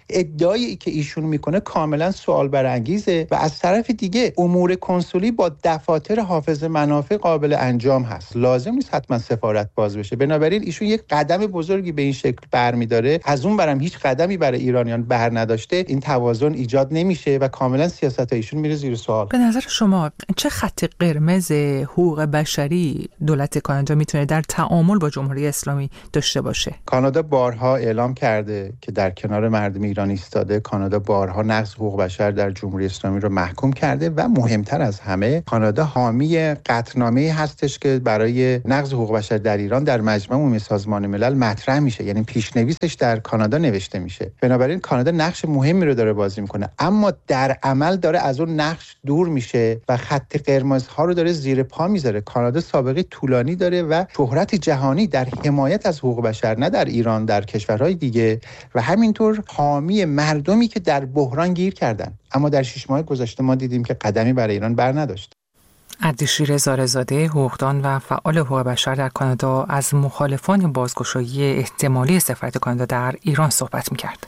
ادعایی که ایشون میکنه کاملا سوال برانگیزه و از طرف دیگه امور کنسولی با دفاتر حافظ منافع قابل انجام هست. لازم نیست حتما سفارت باز بشه. بنابراین ایشون یک قدم بزرگی به این شکل برمی‌داره. از اون برم هیچ قدمی برای ایرانیان بر نداشته. این توازن ایجاد نمیشه و کاملا سیاست ایشون میره زیر سوال. به نظر شما چه خط قرمز حقوق بشری دولت کانادا میتونه در تعامل با جمهوری اسلامی داشته باشه؟ کانادا بارها اعلام کرده که در کنار مردم ایران ایستاده. کانادا بارها نقض حقوق بشر در جمهوری اسلامی رو محکوم کرده و مهمتر از همه کانادا حامی قطعنامه‌ای هستش که برای نقض حقوق بشر در ایران در مجمع عمومی سازمان ملل مطرح میشه، یعنی پیشنویسش در کانادا نوشته میشه. بنابراین کانادا نقش مهمی رو داره بازی میکنه، اما در عمل داره از اون نقش دور میشه و خط قرمزها رو داره زیر پا میذاره. کانادا سابقه طولانی داره و شهرت جهانی در حمایت از حقوق بشر، نه در ایران، در کشورهای دیگه، و همینطور حامی مردمی که در بحران گیر کردن. اما در شش ماه گذشته ما دیدیم که قدمی برای ایران بر نداشت. اردشیر زاره‌زاده، حقوقدان و فعال حقوق بشر در کانادا، از مخالفان بازگشایی احتمالی سفارت کانادا در ایران صحبت می‌کرد.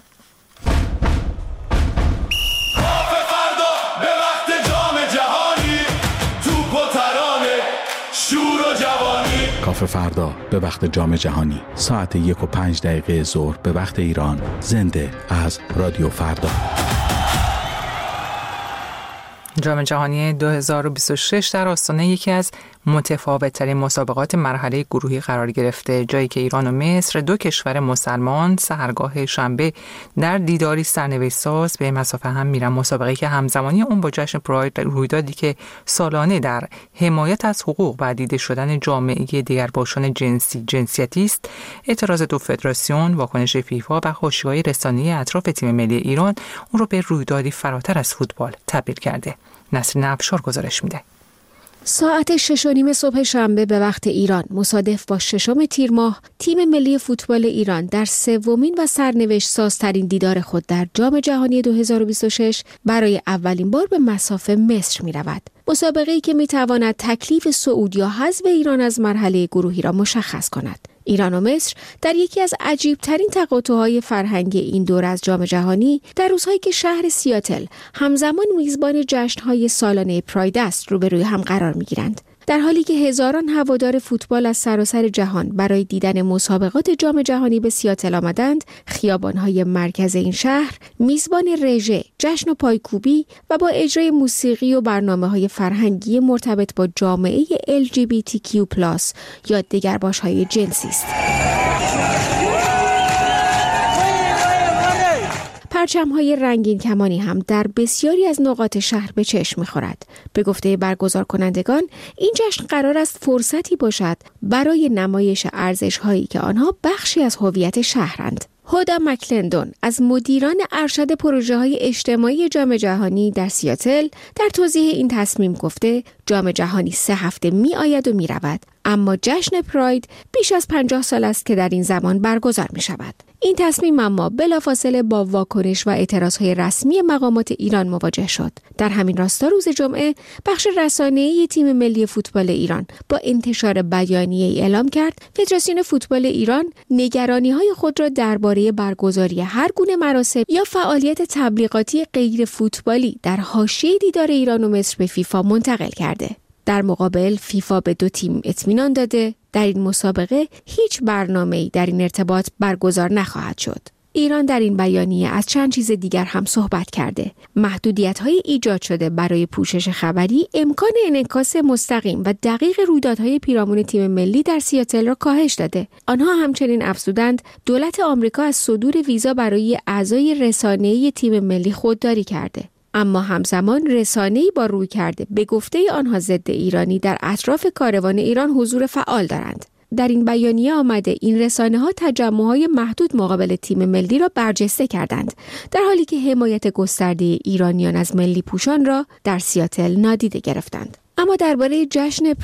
کافه فردا به وقت جام جهانی ساعت یک و پنج دقیقه ظهر به وقت ایران، زنده از رادیو فردا. جام جهانی دو هزار و بیست و شش در آستانه یکی از متفاوت‌ترین مسابقات مرحله گروهی قرار گرفته، جایی که ایران و مصر، دو کشور مسلمان، سحرگاه شنبه در دیداری سرنوشت‌ساز به مسافه هم میرن. مسابقه‌ای که همزمانی اون با جشن پراید، رویدادی که سالانه در حمایت از حقوق و دیده شدن جامعه دیگرباشان جنسی جنسیتی است. اعتراض دو فدراسیون، واکنش فیفا و حاشیه‌های رسانه‌ای اطراف تیم ملی ایران اون رو به رویدادی فراتر از فوتبال تبدیل کرده. نسرین افشار گزارش میده. ساعت شش و نیم صبح شنبه به وقت ایران، مصادف با ششم تیر ماه، تیم ملی فوتبال ایران در سومین و سرنوشت سازترین دیدار خود در جام جهانی دو هزار و بیست و شش برای اولین بار به مسافه مصر می رود. مسابقه‌ای که می تواند تکلیف صعود یا حذف ایران از مرحله گروهی را مشخص کند. ایران و مصر در یکی از عجیب‌ترین تقاطع‌های فرهنگی این دور از جام جهانی، در روزهایی که شهر سیاتل همزمان میزبان جشن‌های سالانه پراید است، روبروی هم قرار می‌گیرند. در حالی که هزاران هوادار فوتبال از سراسر جهان برای دیدن مسابقات جام جهانی به سیاتل آمدند، خیابان‌های مرکز این شهر میزبان رژه، جشن و پایکوبی و با اجرای موسیقی و برنامه‌های فرهنگی مرتبط با جامعه ال جی بی تی کیو پلاس یا دگرباش‌های جنسی است. پرچم‌های رنگین کمانی هم در بسیاری از نقاط شهر به چشم می‌خورد. به گفته برگزار کنندگان، این جشن قرار است فرصتی باشد برای نمایش ارزش‌هایی که آنها بخشی از هویت شهرند. هودا مکلندون از مدیران ارشد پروژه‌های اجتماعی جام جهانی در سیاتل در توضیح این تصمیم گفته جام جهانی سه هفته می آید و می رود، اما جشن پراید بیش از پنجاه سال است که در این زمان برگزار می شود. این تصمیم اما بلافاصله با واکنش و اعتراضهای رسمی مقامات ایران مواجه شد. در همین راستا روز جمعه بخش رسانه‌ای تیم ملی فوتبال ایران با انتشار بیانیه‌ای اعلام کرد فدراسیون فوتبال ایران نگرانی‌های خود را درباره برگزاری هر گونه مراسم یا فعالیت تبلیغاتی غیر فوتبالی در حاشیه دیدار ایران و مصر به فیفا منتقل کرده. در مقابل فیفا به دو تیم اطمینان داده در این مسابقه هیچ برنامه‌ای در این ارتباط برگزار نخواهد شد. ایران در این بیانیه از چند چیز دیگر هم صحبت کرده. محدودیت‌های ایجاد شده برای پوشش خبری امکان انعکاس مستقیم و دقیق رویدادهای پیرامون تیم ملی در سیاتل را کاهش داده. آنها همچنین افزودند دولت آمریکا از صدور ویزا برای اعضای رسانه‌ای تیم ملی خودداری کرده. اما همزمان رسانه‌ای با روی کرده به گفته آنها ضد ایرانی در اطراف کاروان ایران حضور فعال دارند. در این بیانیه آمده این رسانه‌ها تجمع‌های محدود مقابل تیم ملی را برجسته کردند، در حالی که حمایت گسترده ایرانیان از ملی پوشان را در سیاتل نادیده گرفتند. اما درباره جشن پراید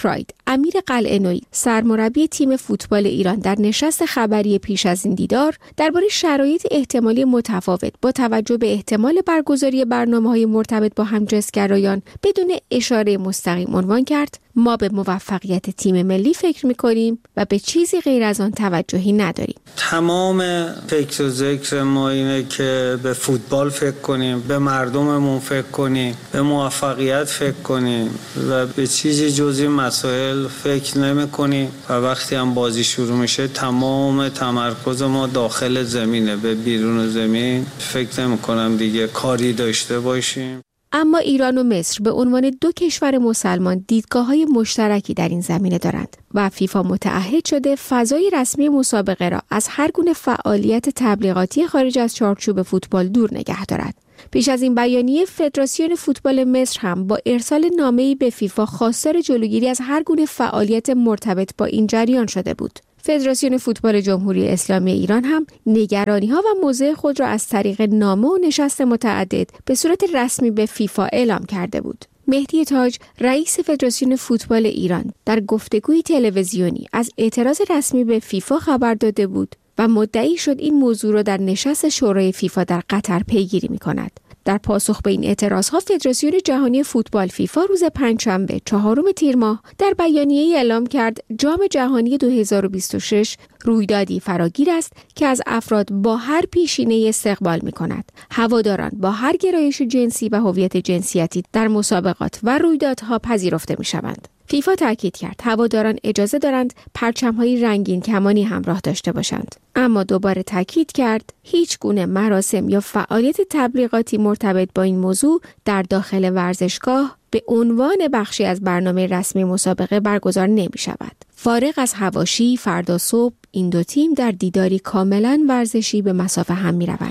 امیر قلعه‌نویی سرمربی تیم فوتبال ایران در نشست خبری پیش از این دیدار درباره شرایط احتمالی متفاوت با توجه به احتمال برگزاری برنامه‌های مرتبط با همجنسگرایان بدون اشاره مستقیم عنوان کرد: ما به موفقیت تیم ملی فکر می‌کنیم و به چیزی غیر از آن توجهی نداریم. تمام فکر و ذکر ما اینه که به فوتبال فکر کنیم، به مردممون فکر کنیم، به موفقیت فکر کنیم و به چیزی جز این مسائل فکر نمی‌کنیم و وقتی هم بازی شروع میشه تمام تمرکز ما داخل زمینه، به بیرون زمین فکر نمی‌کنم دیگه کاری داشته باشیم. اما ایران و مصر به عنوان دو کشور مسلمان دیدگاه‌های مشترکی در این زمینه دارند و فیفا متعهد شده فضای رسمی مسابقه را از هر گونه فعالیت تبلیغاتی خارج از چارچوب فوتبال دور نگه دارد. پیش از این بیانیه فدراسیون فوتبال مصر هم با ارسال نامه‌ای به فیفا خواستار جلوگیری از هر گونه فعالیت مرتبط با این جریان شده بود. فدراسیون فوتبال جمهوری اسلامی ایران هم نگرانی‌ها و موضع خود را از طریق نامه و نشست متعدد به صورت رسمی به فیفا اعلام کرده بود. مهدی تاج رئیس فدراسیون فوتبال ایران در گفتگوی تلویزیونی از اعتراض رسمی به فیفا خبر داده بود و مدعی شد این موضوع را در نشست شورای فیفا در قطر پیگیری می‌کند. در پاسخ به این اعتراضها فدراسیون جهانی فوتبال فیفا روز پنجشنبه چهارم تیر ماه در بیانیه‌ای اعلام کرد جام جهانی دو هزار و بیست و شش رویدادی فراگیر است که از افراد با هر پیشینه استقبال می‌کند. هواداران با هر گرایش جنسی و هویت جنسیتی در مسابقات و رویدادها پذیرفته می‌شوند. فیفا تاکید کرد هواداران اجازه دارند پرچم‌های رنگین کمانی همراه داشته باشند، اما دوباره تاکید کرد هیچ گونه مراسم یا فعالیت تبلیغاتی مرتبط با این موضوع در داخل ورزشگاه به عنوان بخشی از برنامه رسمی مسابقه برگزار نمی‌شود. فارغ از حواشی، فردا صبح این دو تیم در دیداری کاملاً ورزشی به مصاف هم می‌روند.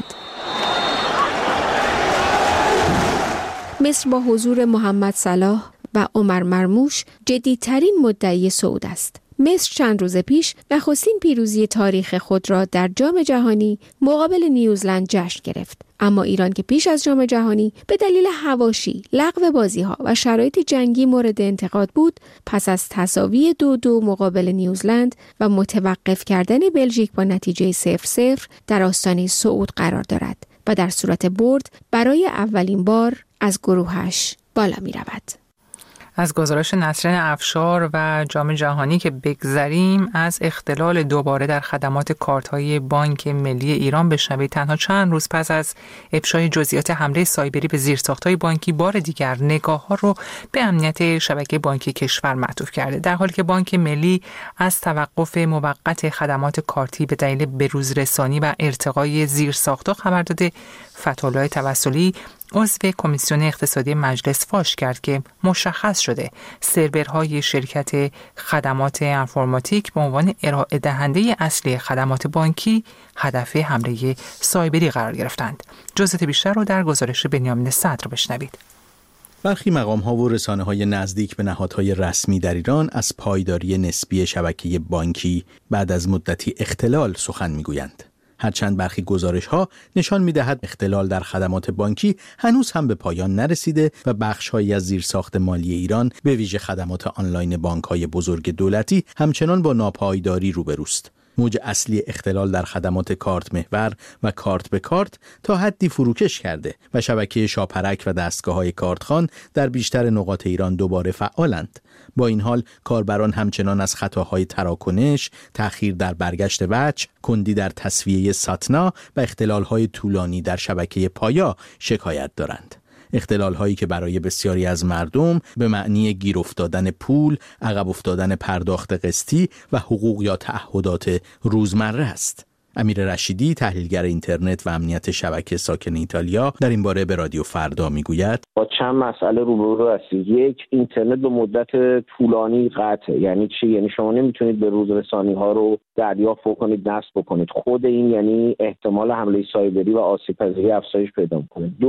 مصر با حضور محمد صلاح و عمر مرموش جدیدترین مدعی صعود است. مصر چند روز پیش نخستین پیروزی تاریخ خود را در جام جهانی مقابل نیوزلند جشن گرفت. اما ایران که پیش از جام جهانی به دلیل حواشی، لغو بازی‌ها و شرایط جنگی مورد انتقاد بود، پس از تساوی دو دو مقابل نیوزلند و متوقف کردن بلژیک با نتیجه صفر صفر در آستانه صعود قرار دارد و در صورت برد برای اولین بار از گروهش بالا می‌رود. از گزارش نسرین افشار و جام جهانی که بگذریم، از اختلال دوباره در خدمات کارت‌های بانک ملی ایران بشنوید. تنها چند روز پس از افشای جزئیات حمله سایبری به زیرساخت‌های بانکی، بار دیگر نگاه‌ها رو به امنیت شبکه بانکی کشور معطوف کرده، در حالی که بانک ملی از توقف موقت خدمات کارتی به دلیل بروزرسانی و ارتقای زیرساخت‌ها خبر داده. فتح‌الله توسلی عضو کمیسیون اقتصادی مجلس فاش کرد که مشخص شده سرورهای شرکت خدمات انفرماتیک به عنوان ارائه دهنده اصلی خدمات بانکی هدف حمله سایبری قرار گرفتند. جزئیات بیشتر رو در گزارش بنیامین صدر بشنوید. برخی مقام‌ها و رسانه‌های نزدیک به نهادهای رسمی در ایران از پایداری نسبی شبکه بانکی بعد از مدتی اختلال سخن می‌گویند. هرچند برخی گزارش‌ها نشان می‌دهد اختلال در خدمات بانکی هنوز هم به پایان نرسیده و بخش‌هایی از زیرساخت مالی ایران به ویژه خدمات آنلاین بانک‌های بزرگ دولتی همچنان با ناپایداری روبروست. موج اصلی اختلال در خدمات کارت محور و کارت به کارت تا حدی فروکش کرده و شبکه شاپرک و دستگاه‌های کارتخوان در بیشتر نقاط ایران دوباره فعالند. با این حال کاربران همچنان از خطاهای تراکنش، تأخیر در برگشت وجه، کندی در تسویه ساتنا و اختلال‌های طولانی در شبکه پایا شکایت دارند. اختلال‌هایی که برای بسیاری از مردم به معنی گیر افتادن پول، عقب افتادن پرداخت قسطی و حقوق یا تعهدات روزمره است. امیر رشیدی، تحلیلگر اینترنت و امنیت شبکه ساکن ایتالیا، در این باره به رادیو فردا میگوید: با چند مسئله روبرو هستید. یک، اینترنت به مدت طولانی قطعه. یعنی چی؟ یعنی شما نمیتونید به روزرسانی ها رو دریافت بکنید، نصب بکنید. خود این یعنی احتمال حمله سایبری و آسیب پذیری افزایش پیدا می‌کنه. دو،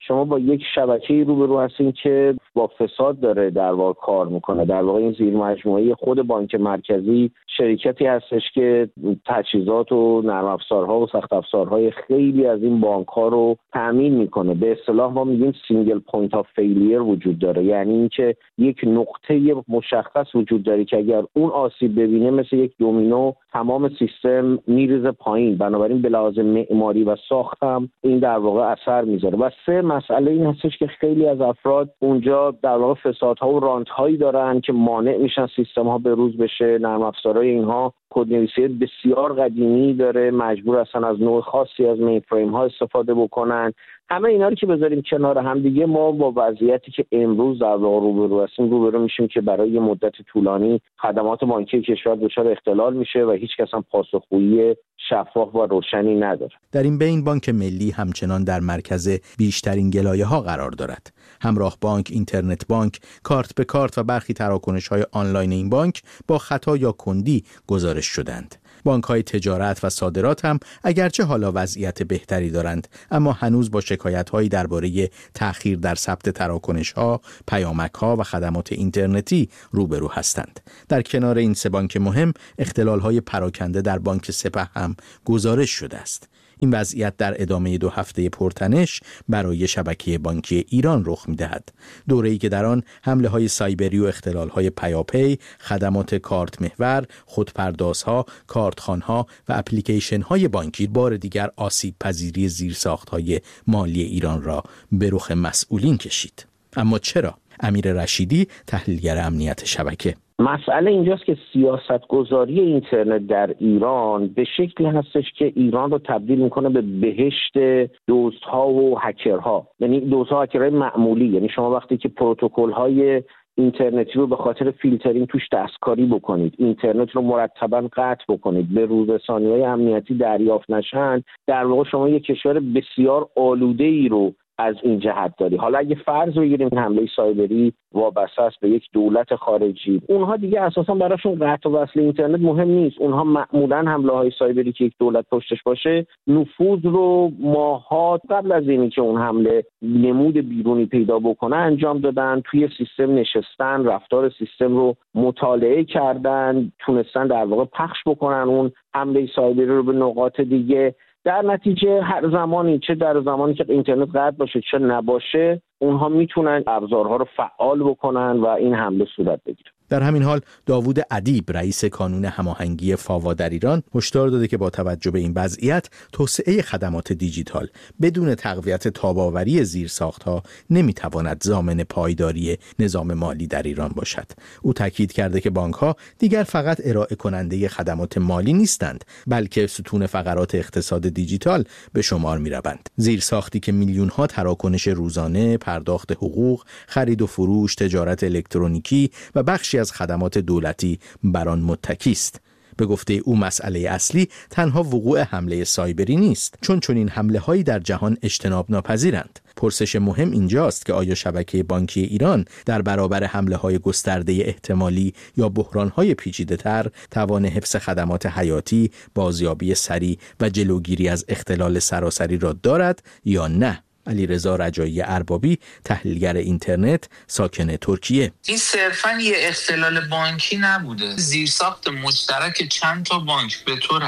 شما با یک شبکه‌ای روبرو هستین که با فساد داره در واقع کار میکنه. در واقع این زیر مجموعه خود بانک مرکزی شرکتی هستش که تجهیزات و نرم افزارها و سخت افزارهای خیلی از این بانک‌ها رو تامین میکنه. به اصطلاح ما میگیم سینگل پوینت آف فیلیر وجود داره، یعنی اینکه یک نقطه مشخص وجود داره که اگر اون آسیب ببینه مثل یک دومینو تمام سیستم میریزه پایین. بنابراین به لحاظ معماری و ساخت هم این در واقع اثر میذاره. و سه مسئله این هستش که خیلی از افراد اونجا در واقع فسادها و رانت‌هایی دارن که مانع میشن سیستم‌ها به روز بشه. نرم افزارهای اینها کدنویسی بسیار قدیمی داره، مجبور هستن از نوع خاصی از مینفریم ها استفاده بکنن. همه اینا رو که بذاریم کنار هم دیگه، ما با وضعیتی که امروز در واقع روبرو هستیم روبرو میشیم که برای یه مدت طولانی خدمات بانکی کشور دچار اختلال میشه و هیچ کس هم پاسخگویی شفاف و روشنی نداره. در این بین بانک ملی همچنان در مرکز بیشترین گلایه‌ها قرار دارد. همراه بانک، اینترنت بانک، کارت به کارت و برخی تراکنش‌های آنلاین این بانک با خطا یا کندی گزارش شدند. بانک‌های تجارت و صادرات هم اگرچه حالا وضعیت بهتری دارند، اما هنوز با شکایت‌هایی درباره تأخیر در ثبت تراکنش‌ها، پیامک‌ها و خدمات اینترنتی روبرو هستند. در کنار این سه بانک مهم، اختلال‌های پراکنده در بانک سپه هم گزارش شده است. این وضعیت در ادامه دو هفته پرتنش برای شبکه بانکی ایران رخ می‌دهد. دوره‌ای که در آن حمله‌های سایبری و اختلال‌های پیاپی، خدمات کارت محور، خودپردازها، کارتخوان‌ها و اپلیکیشن‌های بانکی بار دیگر آسیب پذیری زیرساخت‌های مالی ایران را به رخ مسئولین کشید. اما چرا؟ امیر رشیدی، تحلیلگر امنیت شبکه: مسئله اینجاست که سیاست گذاری اینترنت در ایران به شکلی هستش که ایران رو تبدیل میکنه به بهشت دزدها و هکرها. یعنی دزدها و هکرهای معمولی. یعنی شما وقتی که پروتکل‌های اینترنتی رو به خاطر فیلترینگ توش دستکاری بکنید، اینترنت رو مرتباً قطع بکنید، به روز رسانی‌های امنیتی دریافت نشن، در واقع شما یک کشور بسیار آلوده‌ای رو از این جهت داری. حالا اگه فرض بگیریم این حمله سایبری وابسته است به یک دولت خارجی، اونها دیگه اساسا براشون قطع و وصل اینترنت مهم نیست. اونها معمولا حمله های سایبری که یک دولت پشتش باشه نفوذ رو ماهات قبل از اینی که اون حمله نمود بیرونی پیدا بکنه انجام دادن، توی سیستم نشستن، رفتار سیستم رو مطالعه کردن، تونستن در واقع پخش بکنن اون حمله سایبری رو به نقاط دیگه. در نتیجه هر زمانی، چه در زمانی که اینترنت قطع باشه چه نباشه، اونها میتونن ابزارها رو فعال بکنن و این حمله صورت بگیره. در همین حال داوود ادیب، رئیس کانون هماهنگی فاوا در ایران، هشدار داده که با توجه به این وضعیت توسعه خدمات دیجیتال بدون تقویت تاب‌آوری زیرساخت‌ها نمیتواند ضامن پایداری نظام مالی در ایران باشد. او تاکید کرده که بانک‌ها دیگر فقط ارائه کننده خدمات مالی نیستند، بلکه ستون فقرات اقتصاد دیجیتال به شمار می‌روند. زیرساختی که میلیون‌ها تراکنش روزانه، پرداخت حقوق، خرید و فروش، تجارت الکترونیکی و بخشی از خدمات دولتی بر آن متکی است. به گفته او مسئله اصلی تنها وقوع حمله سایبری نیست، چون چنین حمله‌هایی در جهان اجتناب ناپذیرند. پرسش مهم اینجاست که آیا شبکه بانکی ایران در برابر حمله‌های گسترده احتمالی یا بحران‌های پیچیده‌تر توان حفظ خدمات حیاتی، بازیابی سریع و جلوگیری از اختلال سراسری را دارد یا نه؟ علیرضا رجایی اربابی، تحلیلگر اینترنت، ساکن ترکیه: این صرفاً یه اختلال بانکی نبوده. زیرساخت مشترک چند تا بانک به طور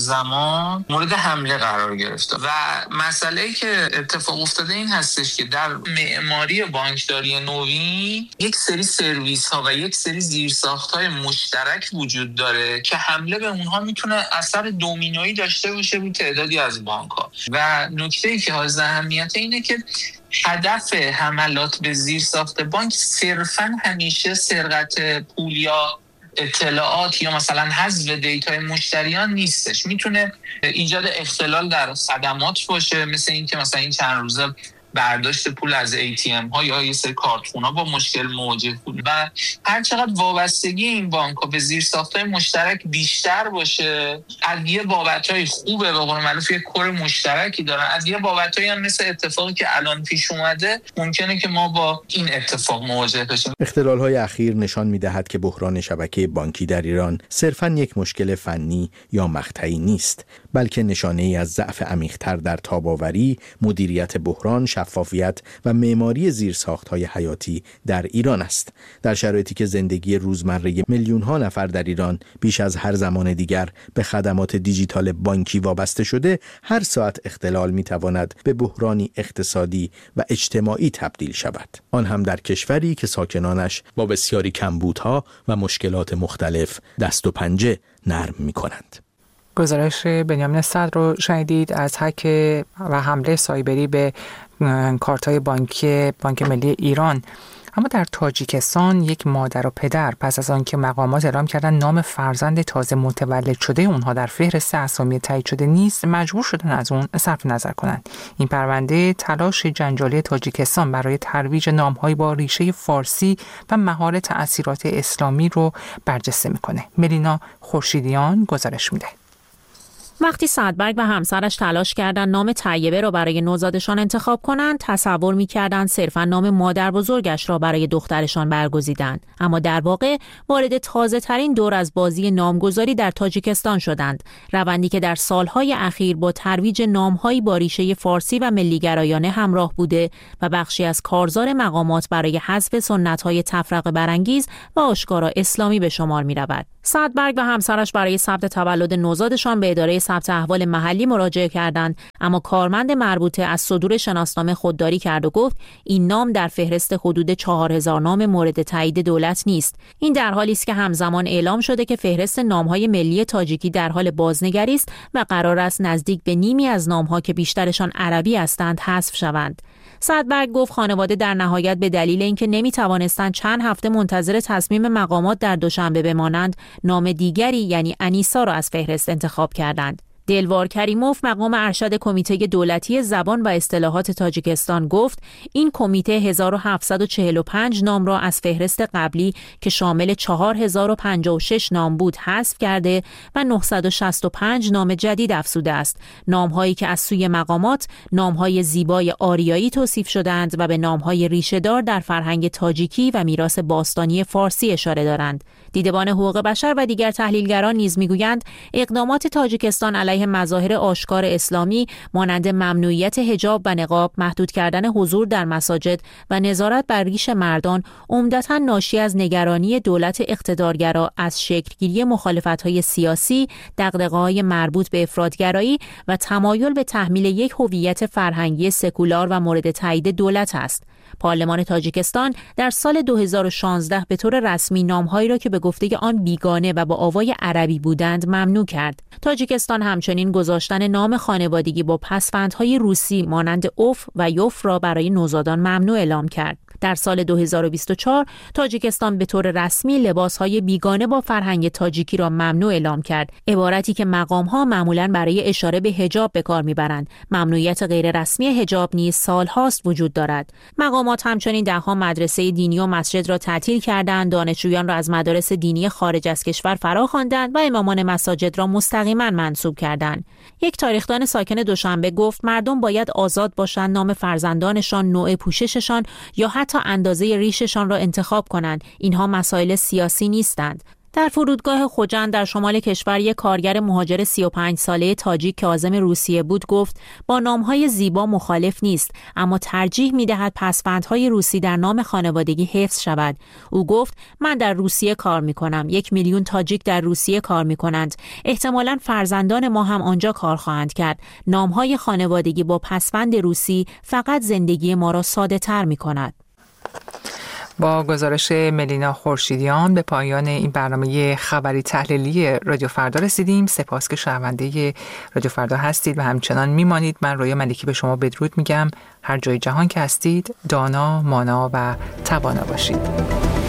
همزمان مورد حمله قرار گرفته و مسئله‌ای که اتفاق افتاده این هستش که در معماری بانکداری نوین یک سری سرویس‌ها و یک سری زیرساخت‌های مشترک وجود داره که حمله به اونها میتونه اثر دومینویی داشته باشه روی تعدادی از بانک‌ها. و نکته‌ای که حائز اهمیت اینه که هدف حملات به زیرساخت بانک صرفاً همیشه سرقت پول یا اطلاعات یا مثلا حذف دیتای مشتریان نیستش. میتونه ایجاد اختلال در خدمات باشه، مثل این که مثلا این چند روزه برداشت پول از ای تی ام ها یا یه سری کارتخونا با مشکل مواجه بود و هر چقدر وابستگی این بانک ها به زیرساخت‌های مشترک بیشتر باشه، از یه بابت‌های خوبه به قول معروف یه کور مشترکی دارن، از یه بابت‌هایی هم مثل اتفاقی که الان پیش اومده ممکنه که ما با این اتفاق مواجه بشیم. اختلال‌های اخیر نشان می‌دهد که بحران شبکه بانکی در ایران صرفاً یک مشکل فنی یا مقطعی نیست، بلکه نشانه‌ای از ضعف عمیق‌تر در تاب‌آوری، مدیریت بحران، شفافیت و معماری زیرساخت‌های حیاتی در ایران است. در شرایطی که زندگی روزمره میلیون‌ها نفر در ایران بیش از هر زمان دیگر به خدمات دیجیتال بانکی وابسته شده، هر ساعت اختلال می‌تواند به بحرانی اقتصادی و اجتماعی تبدیل شود. آن هم در کشوری که ساکنانش با بسیاری کمبودها و مشکلات مختلف دست و پنجه نرم می‌کنند. گزارش بنیامین صدر رو شنیدید از هک و حمله سایبری به کارت‌های بانکی بانک ملی ایران. اما در تاجیکستان یک مادر و پدر پس از آنکه مقامات اعلام کردن نام فرزند تازه متولد شده اونها در فهرست اسامی تایید شده نیست، مجبور شدن از اون صرف نظر کنند. این پرونده تلاش جنجالی تاجیکستان برای ترویج نام‌های با ریشه فارسی و مهار تأثیرات اسلامی رو برجسته میکنه. ملینا خورشیدیان گزارش میده. وقتی سعدبرگ و همسرش تلاش کردند نام طیبه را برای نوزادشان انتخاب کنند، تصور می‌کردند صرفاً نام مادر بزرگش را برای دخترشان برگزیدند، اما در واقع وارد تازه‌ترین دور از بازی نامگذاری در تاجیکستان شدند، روندی که در سالهای اخیر با ترویج نام‌هایی با ریشه فارسی و ملی‌گرایانه همراه بوده و بخشی از کارزار مقامات برای حذف سنت‌های تفرقه برانگیز و آشکارا اسلامی به شمار می‌رود. سعدبرگ و همسرش برای ثبت تولد نوزادشان به اداره ثبت احوال محلی مراجعه کردند، اما کارمند مربوطه از صدور شناسنامه خودداری کرد و گفت این نام در فهرست حدود چهار هزار نام مورد تایید دولت نیست. این در حالی است که همزمان اعلام شده که فهرست نام‌های ملی تاجیکی در حال بازنگری است و قرار است نزدیک به نیمی از نام‌ها که بیشترشان عربی هستند حذف شوند. سعدبرگ گفت خانواده در نهایت به دلیل اینکه نمی‌توانستند چند هفته منتظر تصمیم مقامات در دوشنبه بمانند، نام دیگری یعنی انیسا را از فهرست انتخاب کردند. دلوار کریموف مقام ارشد کمیته دولتی زبان و اصطلاحات تاجیکستان گفت این کمیته هزار و هفتصد و چهل و پنج نام را از فهرست قبلی که شامل چهار هزار و پنجاه و شش نام بود حذف کرده و نهصد و شصت و پنج نام جدید افزوده است. نام‌هایی که از سوی مقامات نام‌های زیبای آریایی توصیف شدند و به نام‌های ریشه‌دار در فرهنگ تاجیکی و میراث باستانی فارسی اشاره دارند. دیدبان حقوق بشر و دیگر تحلیلگران نیز میگویند اقدامات تاجیکستان علیه مظاهر آشکار اسلامی مانند ممنوعیت حجاب و نقاب، محدود کردن حضور در مساجد و نظارت بر ریش مردان عمدتاً ناشی از نگرانی دولت اقتدارگرا از شکلگیری مخالفت‌های سیاسی، دغدغه‌های مربوط به افراط‌گرایی و تمایل به تحمیل یک هویت فرهنگی سکولار و مورد تایید دولت است. پارلمان تاجیکستان در سال دو هزار و شانزده به طور رسمی نام‌هایی را که به گفته آن بیگانه و با آوای عربی بودند ممنوع کرد. تاجیکستان همچنین گذاشتن نام خانوادگی با پسوندهای روسی مانند اوف و یوف را برای نوزادان ممنوع اعلام کرد. در سال دو هزار و بیست و چهار تاجیکستان به طور رسمی لباس‌های بیگانه با فرهنگ تاجیکی را ممنوع اعلام کرد، عبارتی که مقام‌ها معمولاً برای اشاره به حجاب به کار می‌برند. ممنوعیت غیر رسمی حجاب نیز سال‌هاست وجود دارد. مقامات همچنین ده‌ها مدرسه دینی و مسجد را تعطیل کردند، دانشجویان را از مدارس دینی خارج از کشور فراخواندند و امامان مساجد را مستقیما منصوب کردند. یک تاریخدان ساکن دوشنبه گفت مردم باید آزاد باشند نام فرزندانشان، نوع پوشششان یا حتی اندازه ریششان را انتخاب کنند. اینها مسائل سیاسی نیستند. در فرودگاه خوجند در شمال کشور یک کارگر مهاجر سی و پنج ساله تاجیک که عازم روسیه بود گفت با نام‌های زیبا مخالف نیست، اما ترجیح می‌دهد پسوندهای روسی در نام خانوادگی حفظ شود. او گفت من در روسیه کار می‌کنم، یک میلیون تاجیک در روسیه کار می‌کنند، احتمالاً فرزندان ما هم آنجا کار خواهند کرد. نام‌های خانوادگی با پسوند روسی فقط زندگی ما را ساده‌تر می‌کند. با گزارش ملینا خورشیدیان به پایان این برنامه خبری تحلیلی رادیو فردا رسیدیم. سپاس که شنونده رادیو فردا هستید و همچنان میمانید. من رویا ملکی به شما بدرود میگم. هر جای جهان که هستید دانا، مانا و توانا باشید.